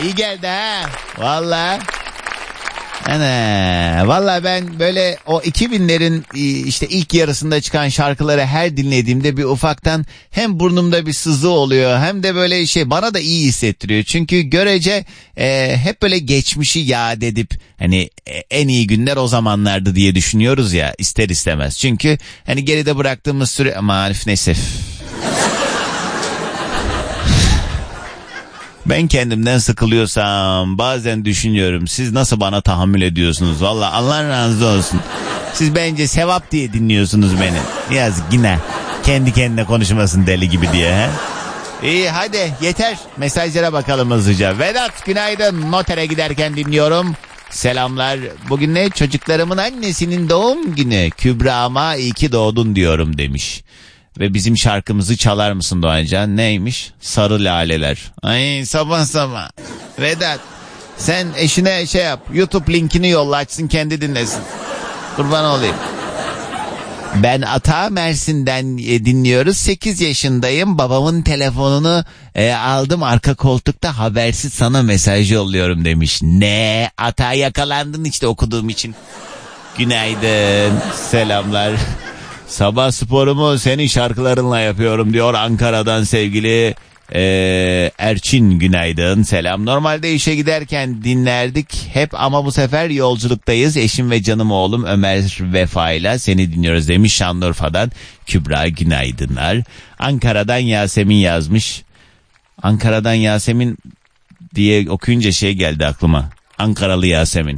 İyi geldi ha. Vallahi. Vallahi ben böyle o 2000'lerin işte ilk yarısında çıkan şarkıları her dinlediğimde bir ufaktan hem burnumda bir sızı oluyor hem de böyle bana da iyi hissettiriyor. Çünkü görece hep böyle geçmişi yad edip hani en iyi günler o zamanlardı diye düşünüyoruz ya, ister istemez. Çünkü hani geride bıraktığımız süre neyse. Ben kendimden sıkılıyorsam bazen düşünüyorum, siz nasıl bana tahammül ediyorsunuz? Vallahi Allah razı olsun. Siz bence sevap diye dinliyorsunuz beni. Yazık yine. Kendi kendine konuşmasın deli gibi diye. He? İyi hadi yeter. Mesajlara bakalım hızlıca. Vedat günaydın. Notere giderken dinliyorum. Selamlar. Bugün ne? Çocuklarımın annesinin doğum günü. Kübra'ma iyi ki doğdun diyorum demiş. Ve bizim şarkımızı çalar mısın Doğancan? Neymiş? Sarı laleler. Ay sabah sabah. Vedat sen eşine yap. YouTube linkini yolla, açsın kendi dinlesin. Kurban olayım. Ben Ata Mersin'den dinliyoruz. 8 yaşındayım. Babamın telefonunu aldım, arka koltukta habersiz sana mesaj yolluyorum demiş. Ne? Ata yakalandın işte okuduğum için. Günaydın. Selamlar. Sabah sporumu senin şarkılarınla yapıyorum diyor Ankara'dan sevgili Erçin, günaydın, selam. Normalde işe giderken dinlerdik hep ama bu sefer yolculuktayız. Eşim ve canım oğlum Ömer Vefa'yla seni dinliyoruz demiş Şanlıurfa'dan Kübra, günaydınlar. Ankara'dan Yasemin yazmış. Ankara'dan Yasemin diye okuyunca geldi aklıma. Ankaralı Yasemin.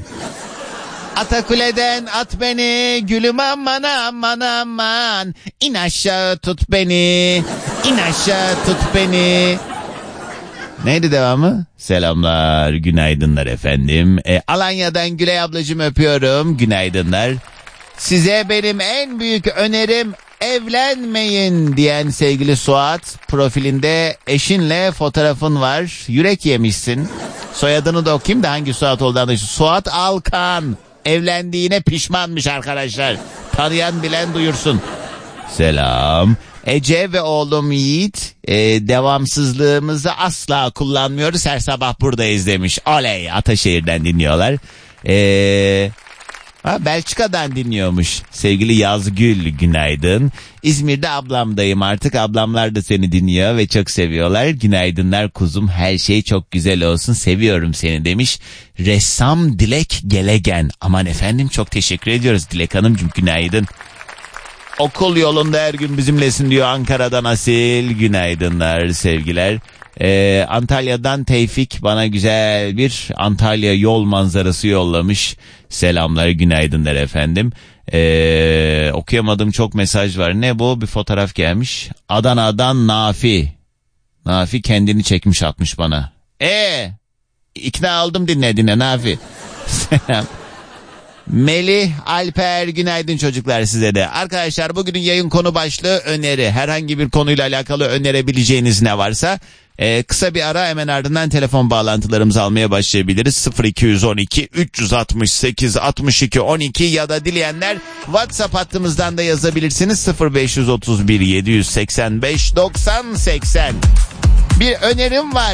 Atakule'den at beni, gülüm aman aman aman. İn aşağı tut beni, in aşağı tut beni. Neydi devamı? Selamlar, günaydınlar efendim. Alanya'dan Gülay ablacığım öpüyorum, günaydınlar. Size benim en büyük önerim evlenmeyin diyen sevgili Suat. Profilinde eşinle fotoğrafın var. Yürek yemişsin. Soyadını da okuyayım da hangi Suat olduğunu anlaşılır. Suat Alkan. Evlendiğine pişmanmış arkadaşlar. Tanıyan bilen duyursun. Selam. Ece ve oğlum Yiğit devamsızlığımızı asla kullanmıyoruz. Her sabah buradayız demiş. Oley, Ataşehir'den dinliyorlar. Belçika'dan dinliyormuş sevgili Yazgül, günaydın. İzmir'de ablamdayım artık, ablamlar da seni dinliyor ve çok seviyorlar. Günaydınlar kuzum, her şey çok güzel olsun, seviyorum seni demiş ressam Dilek Gelegen. Aman efendim, çok teşekkür ediyoruz Dilek Hanımcığım, günaydın. Okul yolunda her gün bizimlesin diyor Ankara'dan Asil, günaydınlar sevgiler. Antalya'dan Tevfik bana güzel bir Antalya yol manzarası yollamış. Selamlar, günaydınlar efendim. Okuyamadığım çok mesaj var. Ne bu? Bir fotoğraf gelmiş. Adana'dan Nafi. Nafi kendini çekmiş, atmış bana. İkna aldım dinle Nafi. Selam. Melih Alper, günaydın çocuklar size de. Arkadaşlar bugünün yayın konu başlığı öneri. Herhangi bir konuyla alakalı önerebileceğiniz ne varsa kısa bir ara, hemen ardından telefon bağlantılarımızı almaya başlayabiliriz. 0212 368 62 12 ya da dileyenler WhatsApp hattımızdan da yazabilirsiniz. 0531 785 90 80. Bir önerim var.